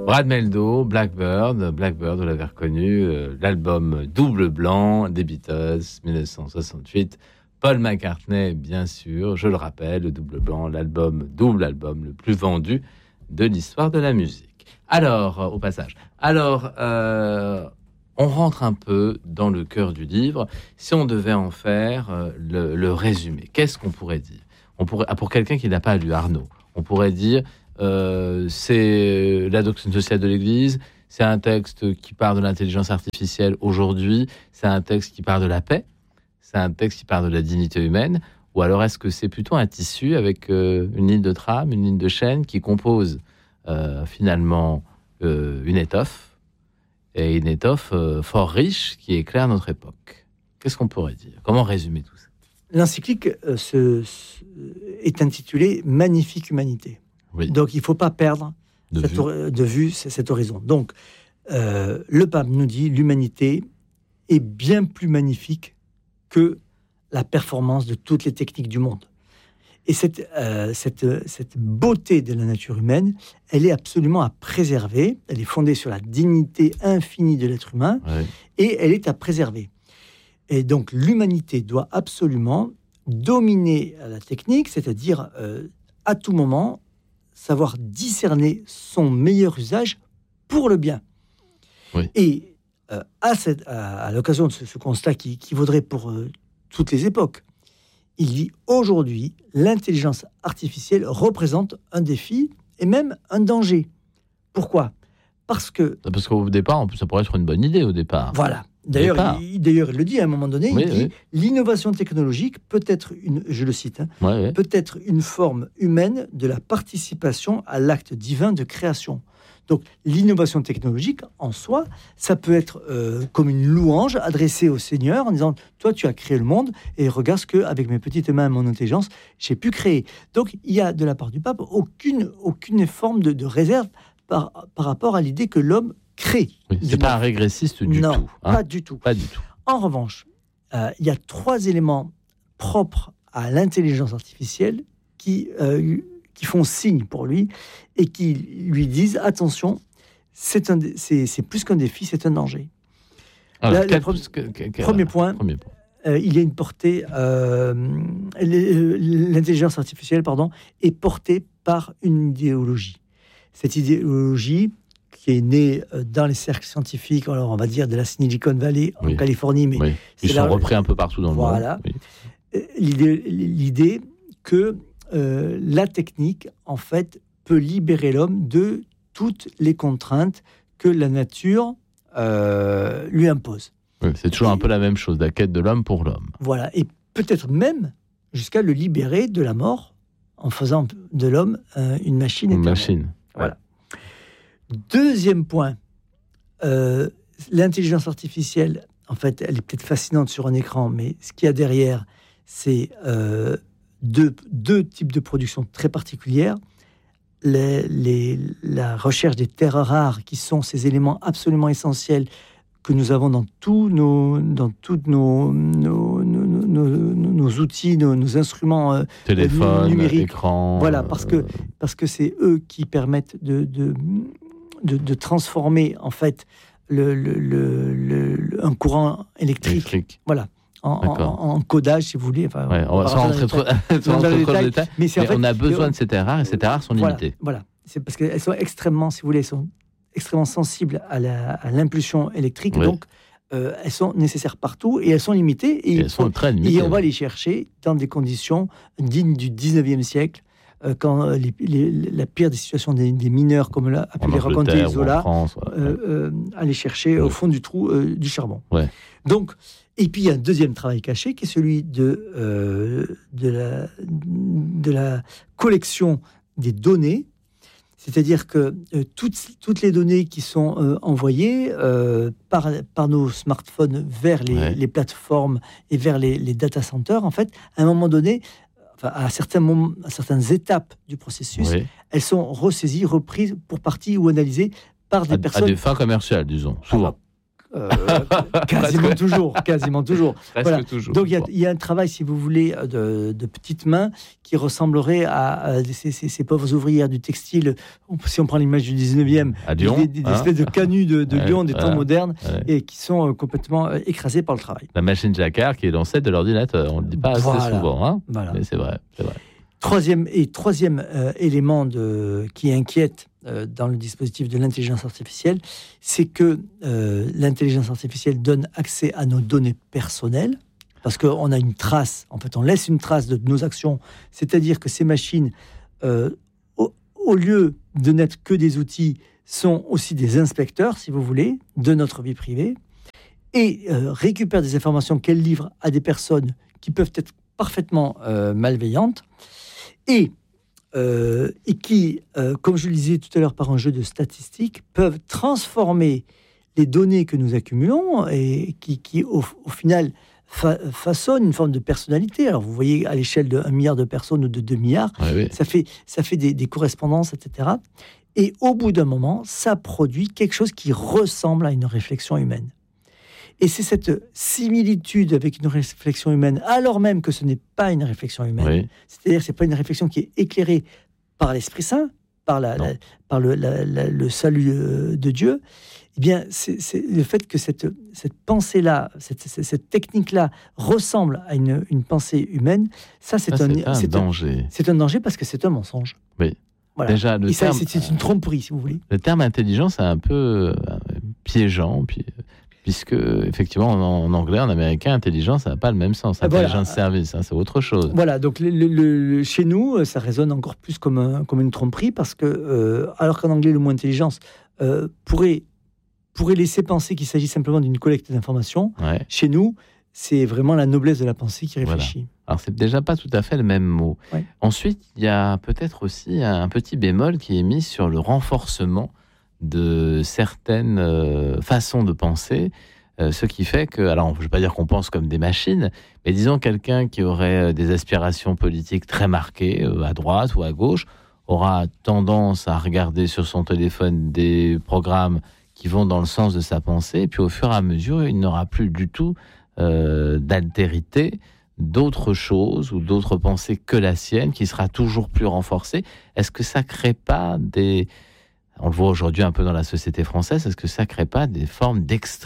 Brad Mehldau, Blackbird, vous l'avez reconnu, l'album Double Blanc des Beatles, 1968. Paul McCartney, bien sûr, je le rappelle, le Double Blanc, double album le plus vendu de l'histoire de la musique. Alors, au passage, on rentre un peu dans le cœur du livre. Si on devait en faire le résumé, qu'est-ce qu'on pourrait dire ? Pour quelqu'un qui n'a pas lu Arnaud, on pourrait dire c'est la doctrine sociale de l'Église, c'est un texte qui parle de l'intelligence artificielle aujourd'hui, c'est un texte qui parle de la paix, c'est un texte qui parle de la dignité humaine, ou alors est-ce que c'est plutôt un tissu avec une ligne de trame, une ligne de chaîne qui compose finalement une étoffe, et une étoffe fort riche qui éclaire notre époque. Qu'est-ce qu'on pourrait dire ? Comment résumer tout ça ? L'encyclique est intitulée « Magnifique humanité ». Oui. Donc, il ne faut pas perdre de vue cet horizon. Donc, le pape nous dit l'humanité est bien plus magnifique que la performance de toutes les techniques du monde. Et cette beauté de la nature humaine, elle est absolument à préserver. Elle est fondée sur la dignité infinie de l'être humain, et elle est à préserver. Et donc, l'humanité doit absolument dominer la technique, c'est-à-dire à tout moment savoir discerner son meilleur usage pour le bien. Oui. Et à l'occasion de ce constat qui vaudrait pour toutes les époques, il dit aujourd'hui, l'intelligence artificielle représente un défi et même un danger. Pourquoi ? Parce qu'au départ, ça pourrait être une bonne idée au départ. Voilà. D'ailleurs, il le dit à un moment donné, il dit l'innovation technologique peut être je le cite, peut être une forme humaine de la participation à l'acte divin de création. Donc, l'innovation technologique, en soi, ça peut être comme une louange adressée au Seigneur en disant « Toi, tu as créé le monde, et regarde ce qu'avec mes petites mains et mon intelligence, j'ai pu créer. » Donc, il y a de la part du pape aucune forme de réserve par rapport à l'idée que l'homme crée. Oui, c'est pas un régressiste du tout. Non, pas du tout. En revanche, il y a 3 éléments propres à l'intelligence artificielle qui font signe pour lui et qui lui disent attention, c'est plus qu'un défi, c'est un danger. Alors, premier point. Il y a une portée. L'intelligence artificielle, est portée par une idéologie. Cette idéologie qui est née dans les cercles scientifiques, alors on va dire de la Silicon Valley en Californie, mais ils sont repris un peu partout dans le monde. Voilà. L'idée que la technique, en fait, peut libérer l'homme de toutes les contraintes que la nature lui impose. Oui, c'est toujours un peu la même chose, la quête de l'homme pour l'homme. Voilà, et peut-être même jusqu'à le libérer de la mort en faisant de l'homme une machine éternelle. Une machine. Voilà. Deuxième point, l'intelligence artificielle, en fait, elle est peut-être fascinante sur un écran, mais ce qu'il y a derrière, c'est deux types de production très particulières. La recherche des terres rares, qui sont ces éléments absolument essentiels que nous avons dans tous nos outils, nos instruments téléphone, numériques. Écran. Voilà, parce que c'est eux qui permettent de transformer en fait un courant électrique. Voilà. En codage, si vous voulez. Enfin, on va rentrer trop dans le détail. Mais on a besoin de ces terres rares, et ces terres rares sont limitées. Voilà. C'est parce qu'elles sont extrêmement, si vous voulez, extrêmement sensibles à l'impulsion électrique. Oui. Donc, elles sont nécessaires partout et elles sont limitées. Et elles sont très limitées. Et on va les chercher dans des conditions dignes du 19e siècle, quand la pire des situations des mineurs, comme a pu les raconter Zola, à les chercher au fond du trou du charbon. Ouais. Donc, et puis il y a un deuxième travail caché qui est celui de la collection des données. C'est-à-dire que toutes les données qui sont envoyées par nos smartphones vers les plateformes et vers les data centers, en fait, à un moment donné, à certaines étapes du processus, elles sont ressaisies, reprises pour partie ou analysées par des personnes... À des fins commerciales, disons, souvent. Quasiment toujours. Presque toujours. Donc il y a un travail, si vous voulez, de petites mains qui ressemblerait à ces pauvres ouvrières du textile. Si on prend l'image du 19e, à Lyon, des espèces de canuts de Lyon des temps modernes, et qui sont complètement écrasés par le travail. La machine Jacquard qui est l'ancêtre de l'ordinateur. On ne le dit pas assez souvent, mais c'est vrai. Troisième élément qui inquiète dans le dispositif de l'intelligence artificielle, c'est que l'intelligence artificielle donne accès à nos données personnelles, parce qu'on a une trace, en fait on laisse une trace de nos actions, c'est-à-dire que ces machines, au lieu de n'être que des outils, sont aussi des inspecteurs, si vous voulez, de notre vie privée, et récupèrent des informations qu'elles livrent à des personnes qui peuvent être parfaitement malveillantes, et qui, comme je le disais tout à l'heure par un jeu de statistiques, peuvent transformer les données que nous accumulons et qui au final, façonnent une forme de personnalité. Alors, vous voyez, à l'échelle de 1 milliard de personnes ou de 2 milliards, ça fait des correspondances, etc. Et au bout d'un moment, ça produit quelque chose qui ressemble à une réflexion humaine. Et c'est cette similitude avec une réflexion humaine, alors même que ce n'est pas une réflexion humaine, c'est-à-dire que ce n'est pas une réflexion qui est éclairée par l'Esprit Saint, par le salut de Dieu. Eh bien, c'est le fait que cette pensée-là, cette technique-là ressemble à une pensée humaine, c'est un danger. C'est un danger parce que c'est un mensonge. Oui. Voilà. Déjà, c'est une tromperie, si vous voulez. Le terme intelligence est un peu piégeant, puisque, effectivement, en anglais, en américain, intelligence, ça n'a pas le même sens. Intelligence service, c'est autre chose. Voilà, donc chez nous, ça résonne encore plus comme une tromperie, parce que, alors qu'en anglais, le mot intelligence pourrait laisser penser qu'il s'agit simplement d'une collecte d'informations, chez nous, c'est vraiment la noblesse de la pensée qui réfléchit. Voilà. Alors, c'est déjà pas tout à fait le même mot. Ouais. Ensuite, il y a peut-être aussi un petit bémol qui est mis sur le renforcement de certaines façons de penser, ce qui fait que, alors je ne veux pas dire qu'on pense comme des machines, mais disons quelqu'un qui aurait des aspirations politiques très marquées, à droite ou à gauche, aura tendance à regarder sur son téléphone des programmes qui vont dans le sens de sa pensée, et puis au fur et à mesure, il n'aura plus du tout d'altérité, d'autres choses ou d'autres pensées que la sienne, qui sera toujours plus renforcée. Est-ce que ça ne crée pas on le voit aujourd'hui un peu dans la société française, est-ce que ça ne crée pas des formes d'extrémisme ?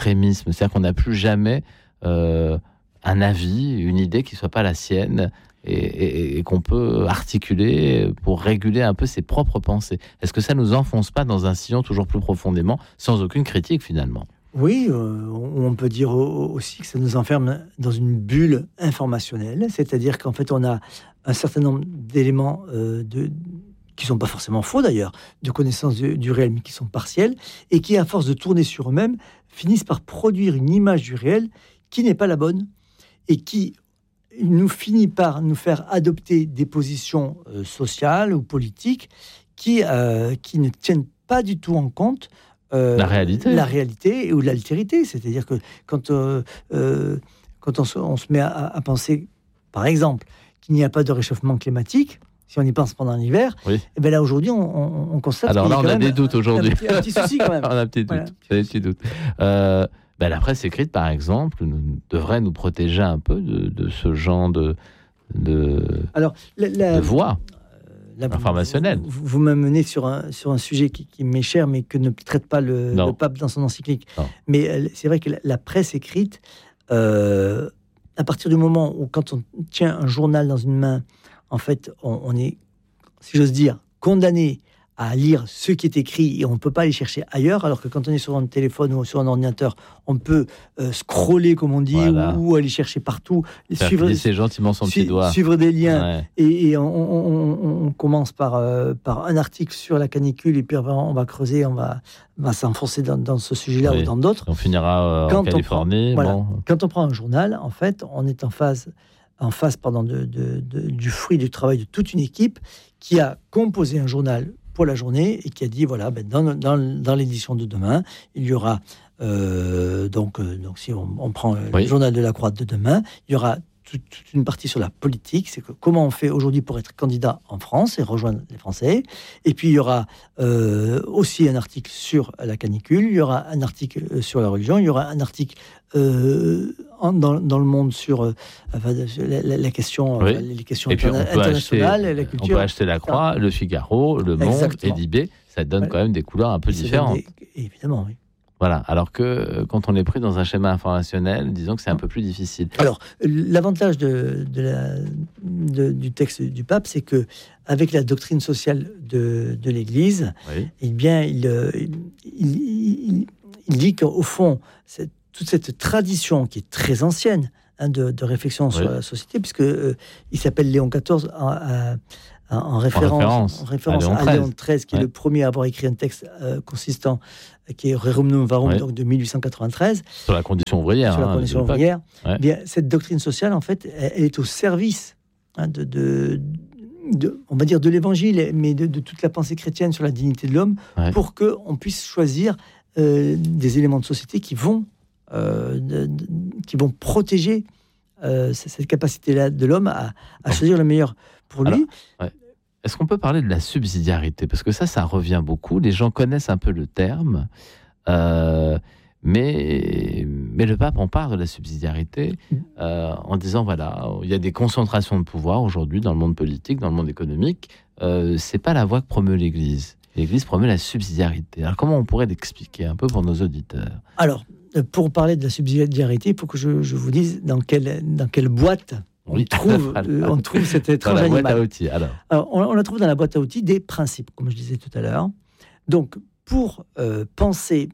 C'est-à-dire qu'on n'a plus jamais un avis, une idée qui ne soit pas la sienne et qu'on peut articuler pour réguler un peu ses propres pensées. Est-ce que ça ne nous enfonce pas dans un sillon toujours plus profondément, sans aucune critique finalement ? Oui, on peut dire aussi que ça nous enferme dans une bulle informationnelle, c'est-à-dire qu'en fait on a un certain nombre d'éléments qui ne sont pas forcément faux d'ailleurs, de connaissance du réel, mais qui sont partiels, et qui, à force de tourner sur eux-mêmes, finissent par produire une image du réel qui n'est pas la bonne, et qui finit par nous faire adopter des positions sociales ou politiques qui ne tiennent pas du tout en compte la réalité ou l'altérité. C'est-à-dire que quand on se met à penser, par exemple, qu'il n'y a pas de réchauffement climatique, si on y pense pendant l'hiver, et bien là aujourd'hui on constate. Alors là on a des doutes aujourd'hui. Un petit souci quand même. On a des petits doutes. La presse écrite par exemple devrait nous protéger un peu de ce genre de voix informationnelle. Vous m'amenez sur un sujet qui m'est cher, mais que ne traite pas le pape dans son encyclique. Non. Mais c'est vrai que la presse écrite, à partir du moment où, quand on tient un journal dans une main, en fait, on est, si j'ose dire, condamné à lire ce qui est écrit et on ne peut pas aller chercher ailleurs, alors que quand on est sur un téléphone ou sur un ordinateur, on peut scroller, comme on dit, ou aller chercher partout, suivre gentiment son petit doigt, suivre des liens, et on commence par un article sur la canicule, et puis on va creuser, on va s'enfoncer dans ce sujet-là ou dans d'autres. On finira en Californie. Quand on prend un journal, en fait, on est en face du fruit du travail de toute une équipe qui a composé un journal pour la journée et qui a dit dans l'édition de demain, il y aura donc si on prend le journal de la Croix de demain, il y aura toute une partie sur la politique, c'est que comment on fait aujourd'hui pour être candidat en France et rejoindre les Français. Et puis il y aura aussi un article sur la canicule, il y aura un article sur la religion, il y aura un article dans le monde sur la question, les questions internationales, la culture. On peut acheter La Croix, Le Figaro, Le Monde et Libé. Ça donne quand même des couleurs un peu différentes. Évidemment, oui. Voilà, alors que quand on est pris dans un schéma informationnel, disons que c'est un peu plus difficile. Alors, l'avantage du texte du pape, c'est que avec la doctrine sociale de l'Église, eh bien, il dit qu'au fond, toute cette tradition qui est très ancienne de réflexion sur la société, puisque il s'appelle Léon XIV en référence à Léon XIII, qui est le premier à avoir écrit un texte consistant, qui est Rerum Novarum, donc de 1893. Sur la condition ouvrière. Sur la condition ouvrière. Bien, cette doctrine sociale, en fait, elle est au service on va dire, de l'Évangile, mais de toute la pensée chrétienne sur la dignité de l'homme, pour qu'on puisse choisir des éléments de société qui vont protéger cette capacité-là de l'homme à choisir le meilleur pour lui. Est-ce qu'on peut parler de la subsidiarité ? Parce que ça revient beaucoup. Les gens connaissent un peu le terme, mais le pape en parle de la subsidiarité en disant, voilà, il y a des concentrations de pouvoir aujourd'hui dans le monde politique, dans le monde économique. C'est pas la voie que promeut l'Église. L'Église promeut la subsidiarité. Alors comment on pourrait l'expliquer un peu pour nos auditeurs ? Alors, pour parler de la subsidiarité, il faut que je vous dise dans quelle boîte on trouve cet étrange animal. Boîte à outils, alors on la trouve dans la boîte à outils des principes, comme je disais tout à l'heure. Donc, pour penser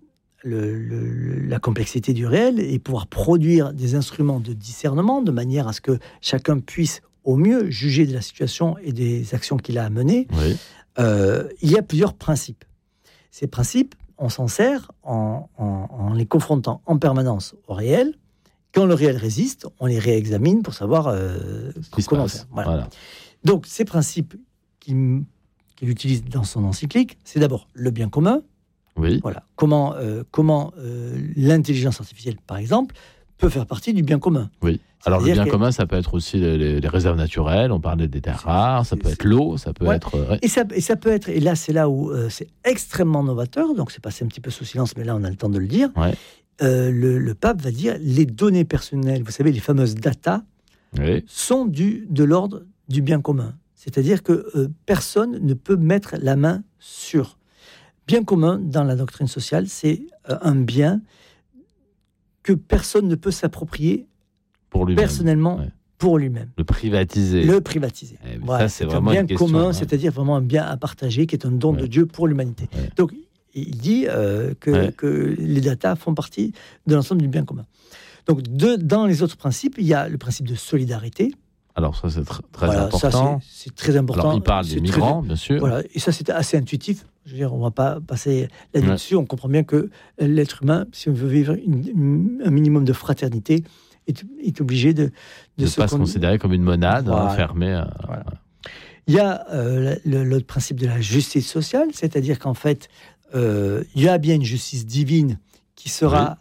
la complexité du réel et pouvoir produire des instruments de discernement de manière à ce que chacun puisse au mieux juger de la situation et des actions qu'il a à mener, il y a plusieurs principes. Ces principes, on s'en sert en les confrontant en permanence au réel. Quand le réel résiste, on les réexamine pour savoir comment faire. Voilà. Donc, ces principes qu'il utilise dans son encyclique, c'est d'abord le bien commun. Voilà. Comment l'intelligence artificielle, par exemple, peut faire partie du bien commun. Alors, le bien commun, ça peut être aussi les réserves naturelles, on parlait des terres rares, ça peut être l'eau, ça peut être... Et ça peut être, et là, c'est là où c'est extrêmement novateur, donc c'est passé un petit peu sous silence, mais là, on a le temps de le dire. Le pape va dire les données personnelles, vous savez, les fameuses data, sont de l'ordre du bien commun. C'est-à-dire que personne ne peut mettre la main sur. Bien commun, dans la doctrine sociale, c'est un bien que personne ne peut s'approprier personnellement pour lui-même. Le privatiser. Voilà, ça, c'est vraiment un bien une question, commun, c'est-à-dire vraiment un bien à partager, qui est un don de Dieu pour l'humanité. Donc, il dit que les datas font partie de l'ensemble du bien commun. Donc, dans les autres principes, il y a le principe de solidarité. Alors ça, c'est très important. Ça, c'est très important. Alors, il parle des migrants, bien sûr. Voilà, et ça, c'est assez intuitif. Je veux dire, on ne va pas passer là-dessus. On comprend bien que l'être humain, si on veut vivre un minimum de fraternité, est obligé de ne pas se considérer comme une monade enfermée. Il y a l'autre principe de la justice sociale, c'est-à-dire qu'en fait, il y a bien une justice divine qui sera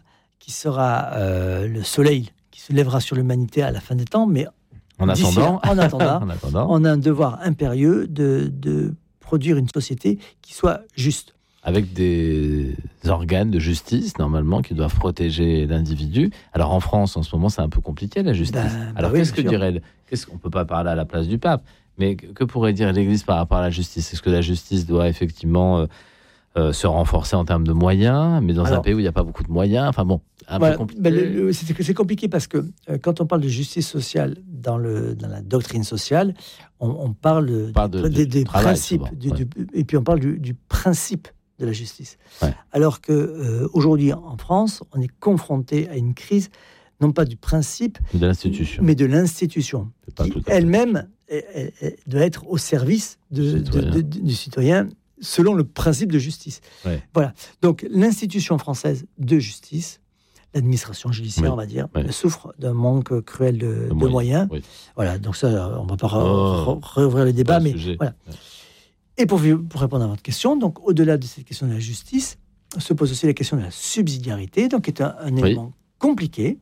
le soleil qui se lèvera sur l'humanité à la fin des temps, mais en attendant, on a un devoir impérieux de produire une société qui soit juste. Avec des organes de justice, normalement, qui doivent protéger l'individu. Alors en France, en ce moment, c'est un peu compliqué, la justice. Alors qu'est-ce que dirait... On ne peut pas parler à la place du pape, mais que pourrait dire l'Église par rapport à la justice ? Est-ce que la justice doit effectivement se renforcer en termes de moyens, mais dans un pays où il n'y a pas beaucoup de moyens, enfin bon, peu compliqué. C'est compliqué parce que quand on parle de justice sociale dans la doctrine sociale, on parle des principes, et puis on parle du principe de la justice. Alors qu'aujourd'hui, en France, on est confronté à une crise, non pas du principe, mais de l'institution, qui elle-même doit être au service du citoyen, selon le principe de justice. Voilà. Donc, l'institution française de justice, l'administration judiciaire, on va dire, souffre d'un manque cruel de moyens. Voilà. Donc ça, on ne va pas réouvrir le débat, mais voilà. Et pour répondre à votre question, donc au-delà de cette question de la justice, se pose aussi la question de la subsidiarité, donc qui est un élément compliqué,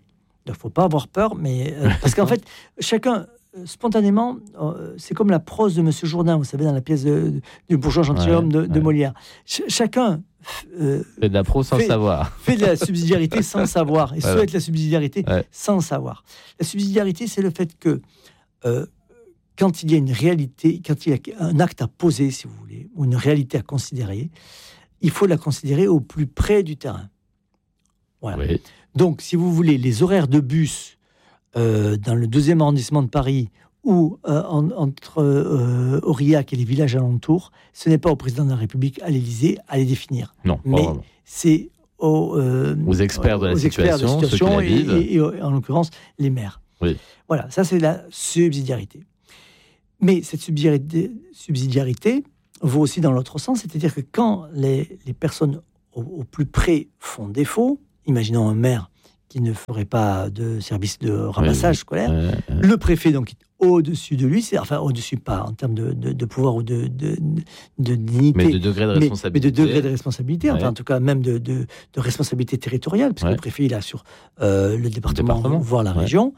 Donc, il ne faut pas avoir peur, mais parce qu'en fait, chacun, spontanément, c'est comme la prose de Monsieur Jourdain, vous savez, dans la pièce du bourgeois gentilhomme de Molière. Chacun fait de la prose sans savoir. Fait de la subsidiarité sans savoir, et souhaite la subsidiarité sans savoir. La subsidiarité, c'est le fait que quand il y a une réalité, quand il y a un acte à poser, si vous voulez, ou une réalité à considérer, il faut la considérer au plus près du terrain. Voilà. Oui. Donc, si vous voulez, les horaires de bus dans le 2e arrondissement de Paris ou entre Aurillac et les villages alentours, ce n'est pas au président de la République, à l'Élysée, à les définir. Non, mais c'est aux experts de la situation, ceux qui la vivent. Et en l'occurrence, les maires. Oui. Voilà, ça c'est la subsidiarité. Mais cette subsidiarité vaut aussi dans l'autre sens, c'est-à-dire que quand les personnes au plus près font défaut, imaginons un maire qui ne ferait pas de service de ramassage scolaire, le préfet donc au-dessus de lui, enfin au-dessus pas en termes de pouvoir ou de dignité, mais de degré de responsabilité, mais de degré de responsabilité, enfin en tout cas même de responsabilité territoriale, parce que le préfet il a sur le département voire la région,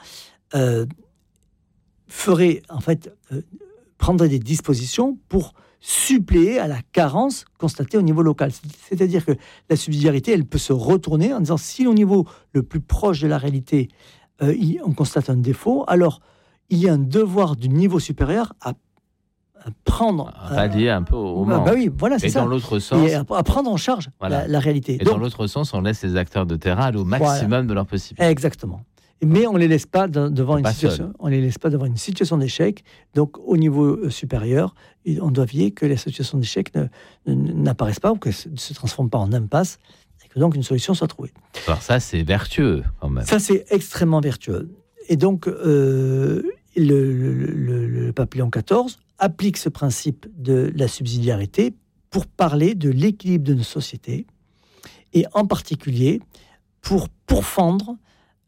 ferait en fait prendrait des dispositions pour suppléer à la carence constatée au niveau local. C'est-à-dire que la subsidiarité, elle peut se retourner en disant si au niveau le plus proche de la réalité, on constate un défaut, alors il y a un devoir du niveau supérieur à prendre... À pallier un peu au manque. Oui, voilà, c'est ça. Et dans l'autre sens... Et à prendre en charge la réalité. Et donc, dans l'autre sens, on laisse les acteurs de terrain aller au maximum de leurs possibilités. Exactement. Mais on ne les laisse pas devant une situation. On les laisse pas devant une situation d'échec. Donc, au niveau supérieur, on doit veiller que les situations d'échec n'apparaissent pas ou qu'elles ne se transforment pas en impasse et que donc une solution soit trouvée. Alors ça, c'est vertueux quand même. Ça, c'est extrêmement vertueux. Et donc, le pape Léon XIV applique ce principe de la subsidiarité pour parler de l'équilibre de nos sociétés et en particulier pour pourfendre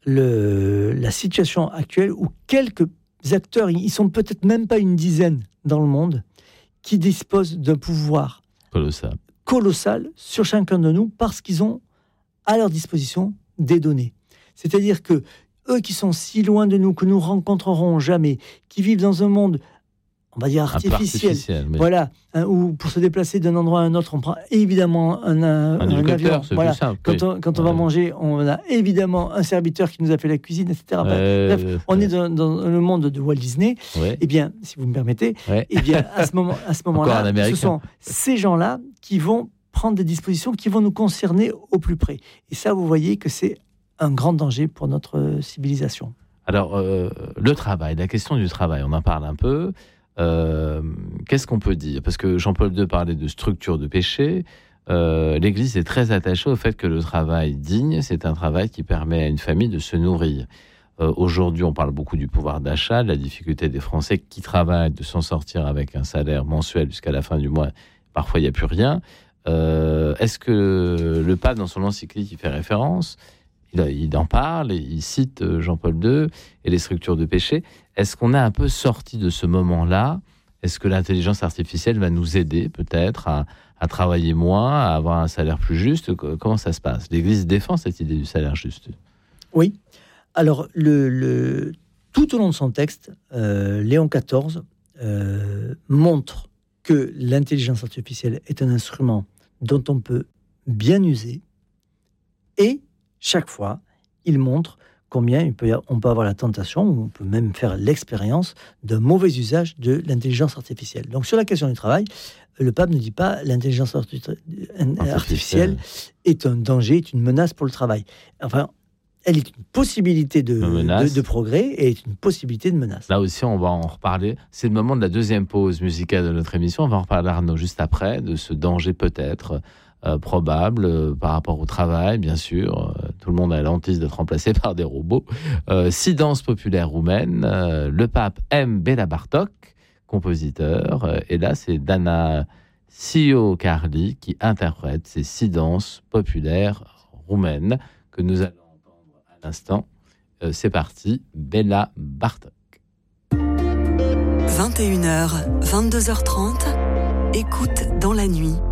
la situation actuelle où quelques acteurs, ils sont peut-être même pas une dizaine dans le monde, qui disposent d'un pouvoir colossal sur chacun de nous parce qu'ils ont à leur disposition des données. C'est-à-dire que eux qui sont si loin de nous, que nous rencontrerons jamais, qui vivent dans un monde, on va dire artificiel, mais... voilà, où pour se déplacer d'un endroit à un autre, on prend évidemment un avion. Voilà. Quand on va manger, on a évidemment un serviteur qui nous a fait la cuisine, etc. Bref, on est dans le monde de Walt Disney. Eh bien, si vous me permettez, eh bien, à ce moment-là, ce sont ces gens-là qui vont prendre des dispositions qui vont nous concerner au plus près. Et ça, vous voyez que c'est un grand danger pour notre civilisation. Alors, le travail, la question du travail, on en parle un peu. Qu'est-ce qu'on peut dire ? Parce que Jean-Paul II parlait de structure de péché. L'Église est très attachée au fait que le travail digne, c'est un travail qui permet à une famille de se nourrir. Aujourd'hui, on parle beaucoup du pouvoir d'achat, de la difficulté des Français qui travaillent de s'en sortir avec un salaire mensuel jusqu'à la fin du mois. Parfois, il n'y a plus rien. Est-ce que le pape, dans son encyclique, il fait référence ? Il en parle, il cite Jean-Paul II et les structures de péché. Est-ce qu'on est un peu sorti de ce moment-là ? Est-ce que l'intelligence artificielle va nous aider peut-être à travailler moins, à avoir un salaire plus juste ? Comment ça se passe ? L'Église défend cette idée du salaire juste. Oui. Alors, tout au long de son texte, Léon XIV montre que l'intelligence artificielle est un instrument dont on peut bien user et chaque fois, il montre combien on peut avoir la tentation, ou on peut même faire l'expérience d'un mauvais usage de l'intelligence artificielle. Donc sur la question du travail, le pape ne dit pas l'intelligence artificielle est un danger, est une menace pour le travail. Enfin, elle est une possibilité de progrès et est une possibilité de menace. Là aussi, on va en reparler. C'est le moment de la deuxième pause musicale de notre émission. On va en reparler, Arnaud, juste après, de ce danger peut-être probable par rapport au travail, bien sûr. Tout le monde a l'hantise d'être remplacé par des robots. 6 danses populaires roumaines. Le pape aime Béla Bartók, compositeur. Et là, c'est Dana Ciocarli qui interprète ces 6 danses populaires roumaines que nous allons entendre à l'instant. C'est parti, Béla Bartók. 21h, 22h30, écoute dans la nuit.